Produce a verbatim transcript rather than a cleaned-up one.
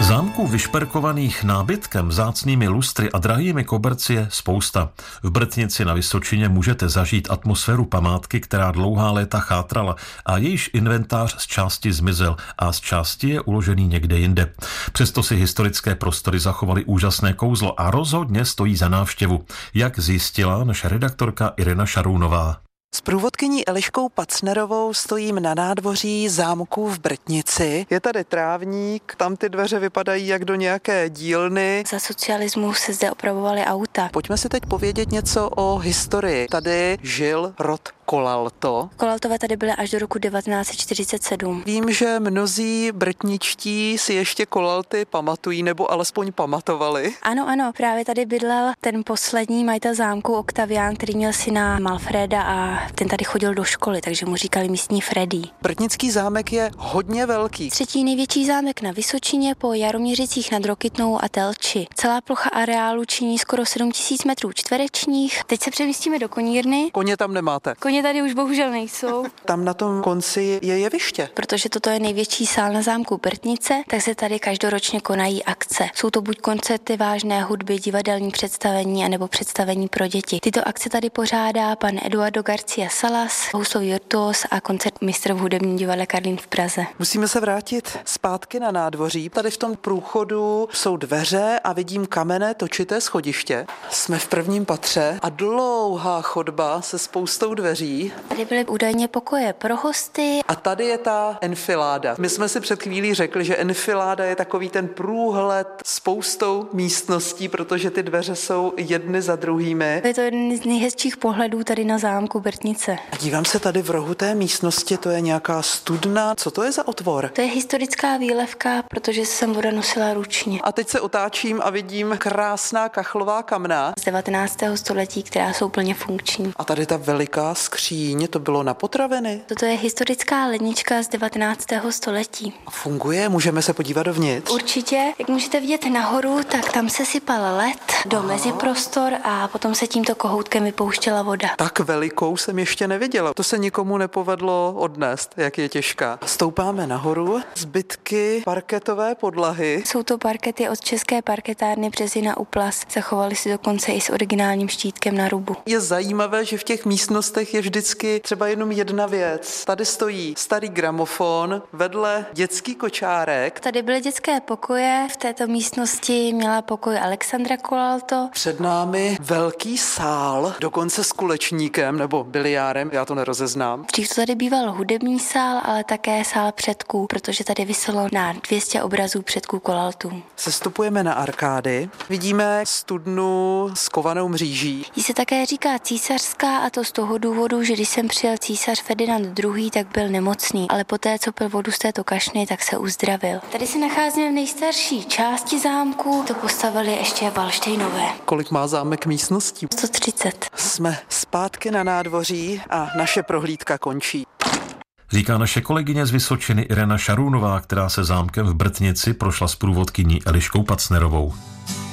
Zámků vyšperkovaných nábytkem, vzácnými lustry a drahými koberci je spousta. V Brtnici na Vysočině můžete zažít atmosféru památky, která dlouhá léta chátrala a jejíž inventář z části zmizel a z části je uložený někde jinde. Přesto si historické prostory zachovaly úžasné kouzlo a rozhodně stojí za návštěvu, jak zjistila naše redaktorka Irena Šarounová. S průvodkyní Eliškou Pacnerovou stojím na nádvoří zámku v Brtnici. Je tady trávník, tam ty dveře vypadají jak do nějaké dílny. Za socialismu se zde opravovaly auta. Pojďme si teď povědět něco o historii. Tady žil rod Kolalto. Kolaltové tady byly až do roku devatenáct set čtyřicet sedm. Vím, že mnozí brtničtí si ještě Kolalty pamatují, nebo alespoň pamatovali. Ano, ano, právě tady bydlel ten poslední majitel zámku Oktavián, který měl syna Malfreda a ten tady chodil do školy, takže mu říkali místní Freddy. Brtnický zámek je hodně velký. Třetí největší zámek na Vysočině po Jaroměřicích nad Rokytnou a Telči. Celá plocha areálu činí skoro sedm tisíc metrů čtverečních. Teď se přemístíme do konírny. Koně tam nemáte. Koně tady už bohužel nejsou. Tam na tom konci je jeviště. Protože toto je největší sál na zámku Brtnice, tak se tady každoročně konají akce. Jsou to buď koncerty vážné hudby, divadelní představení anebo představení pro děti. Tyto akce tady pořádá pan Eduardo García Salas, houslový virtuos a koncert mistr v hudebním divadle Karlín v Praze. Musíme se vrátit zpátky na nádvoří. Tady v tom průchodu jsou dveře a vidím kamenné točité schodiště. Jsme v prvním patře a dlouhá chodba se spoustou dveří. Tady byly údajně pokoje pro hosty. A tady je ta enfiláda. My jsme si před chvílí řekli, že enfiláda je takový ten průhled spoustou místností, protože ty dveře jsou jedny za druhými. Je to jeden z nejhezčích pohledů tady na zámku Brtnice. A dívám se tady v rohu té místnosti, to je nějaká studna. Co to je za otvor? To je historická výlevka, protože jsem voda nosila ručně. A teď se otáčím a vidím krásná kachlová kamna Z devatenáctého století, která jsou plně funkční. A tady ta veliká skříň, to bylo na potraviny. Toto je historická lednička z devatenáctého století. A funguje? Můžeme se podívat dovnitř? Určitě. Jak můžete vidět nahoru, tak tam se sypal led do meziprostor a potom se tímto kohoutkem vypouštěla voda. Tak velikou jsem ještě neviděla. To se nikomu nepovedlo odnést, jak je těžká. Stoupáme nahoru. Zbytky parketové podlahy. Jsou to parkety od České parketárny Březina u Plas. Zachovaly si dokonce i s originálním štítkem na rubu. Je zajímavé, že v těch místnostech je vždycky třeba jenom jedna věc. Tady stojí starý gramofon, vedle dětský kočárek. Tady byly dětské pokoje, v této místnosti měla pokoj Alexandra Kolalto. Před námi velký sál, dokonce s kulečníkem nebo biliárem, já to nerozeznám. Dřív to tady býval hudební sál, ale také sál předků, protože tady viselo na dvě stě obrazů předků Kolaltů. Sestupujeme na arkády, vidíme studnu s kovanou mříží. Jí se také říká císařská, a to z toho důvodu, že když sem přijel císař Ferdinand druhý., tak byl nemocný, ale poté, co pil vodu z této kašny, tak se uzdravil. Tady se nacházíme v nejstarší části zámku, to postavili ještě Valdštejnové. Kolik má zámek místností? sto třicet. Jsme zpátky na nádvoří a naše prohlídka končí. Říká naše kolegyně z Vysočiny Irena Šarounová, která se zámkem v Brtnici prošla s průvodkyní Eliškou Pacnerovou.